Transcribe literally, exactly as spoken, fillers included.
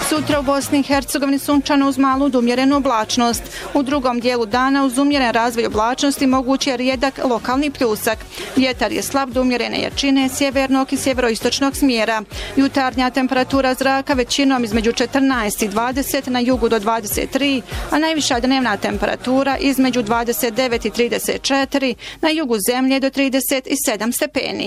Sutra u Bosni i Hercegovini sunčano uz malu do umjerenu oblačnost. U drugom dijelu dana uz umjeren razvoj oblačnosti moguć je rijedak lokalni pljusak. Vjetar je slab do umjerene jačine sjevernog i sjeveroistočnog smjera. Jutarnja temperatura zraka većinom između četrnaest i dvadeset, na jugu do dvadeset tri, a najviša dnevna temperatura između dvadeset devet i trideset četiri, na jugu zemlje do trideset sedam stepeni.